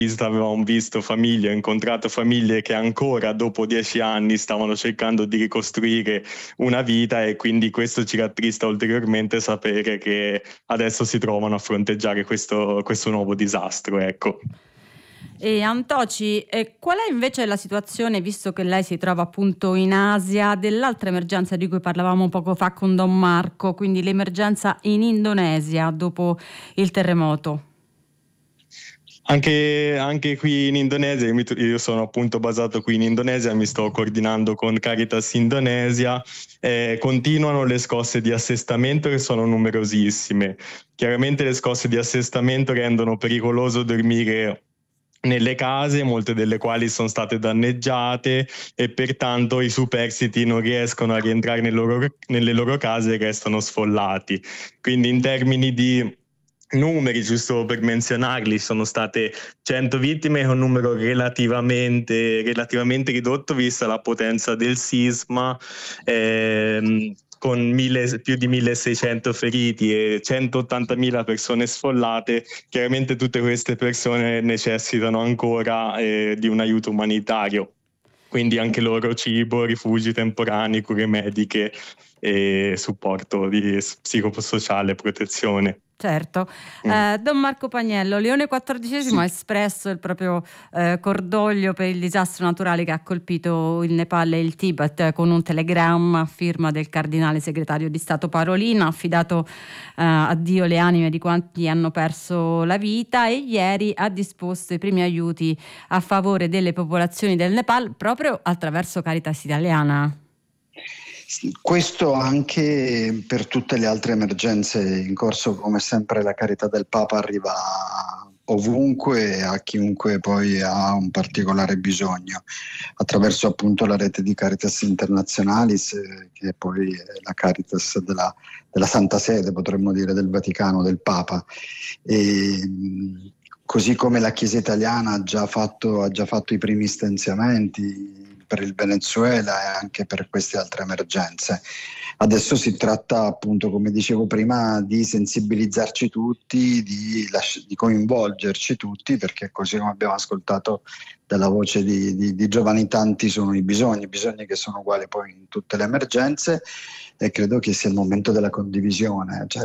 avevamo visto famiglie, ho incontrato famiglie che ancora dopo 10 anni stavano cercando di ricostruire una vita, e quindi questo ci rattrista ulteriormente sapere che adesso si trovano a fronteggiare questo nuovo disastro, ecco. E Antoci, qual è invece la situazione, visto che lei si trova appunto in Asia, dell'altra emergenza di cui parlavamo poco fa con Don Marco, quindi l'emergenza in Indonesia dopo il terremoto? Anche qui in Indonesia, io sono appunto basato qui in Indonesia, mi sto coordinando con Caritas Indonesia, continuano le scosse di assestamento che sono numerosissime. Chiaramente le scosse di assestamento rendono pericoloso dormire nelle case, molte delle quali sono state danneggiate, e pertanto i superstiti non riescono a rientrare nelle loro case e restano sfollati. Quindi in termini di numeri, giusto per menzionarli, sono state 100 vittime, che è un numero relativamente ridotto vista la potenza del sisma, con più di 1600 feriti e 180.000 persone sfollate. Chiaramente tutte queste persone necessitano ancora di un aiuto umanitario, quindi anche loro cibo, rifugi temporanei, cure mediche e supporto di psicosociale, protezione. Certo. Don Marco Pagniello, Leone XIV ha espresso il proprio cordoglio per il disastro naturale che ha colpito il Nepal e il Tibet con un telegramma a firma del cardinale segretario di Stato Parolin, ha affidato a Dio le anime di quanti hanno perso la vita, e ieri ha disposto i primi aiuti a favore delle popolazioni del Nepal proprio attraverso Caritas Italiana. Questo anche per tutte le altre emergenze in corso. Come sempre la carità del Papa arriva ovunque, a chiunque poi ha un particolare bisogno, attraverso appunto la rete di Caritas Internationalis, che poi è la Caritas della Santa Sede, potremmo dire, del Vaticano, del Papa. Così come la Chiesa italiana ha già fatto i primi stanziamenti per il Venezuela e anche per queste altre emergenze. Adesso si tratta, appunto, come dicevo prima, di sensibilizzarci tutti, di coinvolgerci tutti, perché così come abbiamo ascoltato dalla voce di Giovanni, tanti sono i bisogni che sono uguali poi in tutte le emergenze, e credo che sia il momento della condivisione, cioè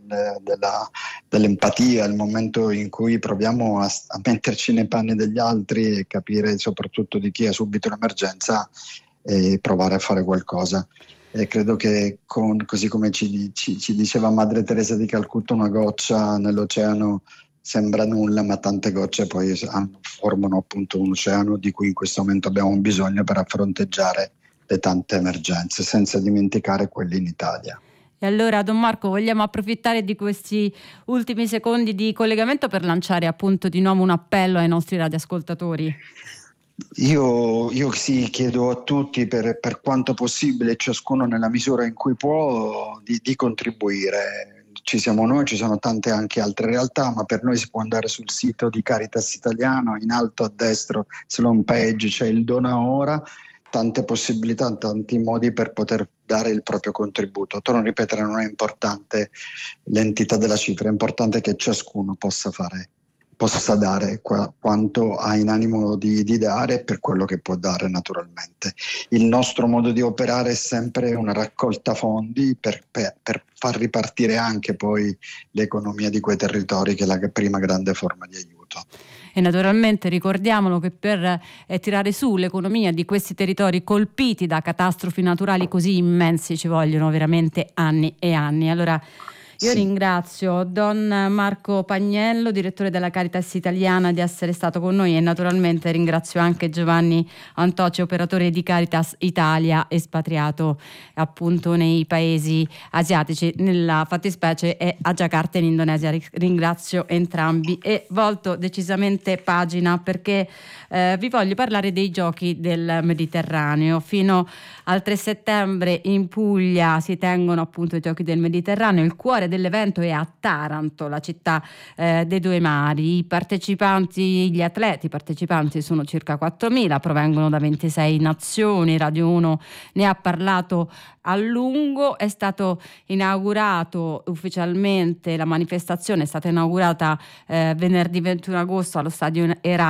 dell'empatia, il momento in cui proviamo a metterci nei panni degli altri e capire soprattutto di chi ha subito un'emergenza e provare a fare qualcosa. E credo che così come ci diceva Madre Teresa di Calcutta, una goccia nell'oceano sembra nulla, ma tante gocce poi formano appunto un oceano di cui in questo momento abbiamo bisogno per fronteggiare le tante emergenze, senza dimenticare quelli in Italia. E allora, Don Marco, vogliamo approfittare di questi ultimi secondi di collegamento per lanciare appunto di nuovo un appello ai nostri radioascoltatori? Io sì, chiedo a tutti, per quanto possibile, ciascuno nella misura in cui può, di contribuire. Ci siamo noi, ci sono tante anche altre realtà, ma per noi si può andare sul sito di Caritas Italiano, in alto a destra sull'home page c'è il Dona Ora, tante possibilità, tanti modi per poter dare il proprio contributo. Torno a ripetere, non è importante l'entità della cifra, è importante che ciascuno possa dare quanto ha in animo di dare, per quello che può dare naturalmente. Il nostro modo di operare è sempre una raccolta fondi per far ripartire anche poi l'economia di quei territori, che è la prima grande forma di aiuto. E naturalmente ricordiamolo che per tirare su l'economia di questi territori colpiti da catastrofi naturali così immensi ci vogliono veramente anni e anni. Allora io ringrazio Don Marco Pagniello, direttore della Caritas Italiana, di essere stato con noi, e naturalmente ringrazio anche Giovanni Antoci, operatore di Caritas Italia, espatriato appunto nei paesi asiatici, nella fattispecie è a Giacarta in Indonesia. Ringrazio entrambi e volto decisamente pagina, perché vi voglio parlare dei Giochi del Mediterraneo. Fino al 3 settembre in Puglia si tengono appunto i Giochi del Mediterraneo. Il cuore dell'evento è a Taranto, la città dei due mari. Gli atleti partecipanti sono circa 4.000, provengono da 26 nazioni. Radio 1 ne ha parlato a lungo. È stato inaugurato ufficialmente, la manifestazione è stata inaugurata venerdì 21 agosto allo stadio Era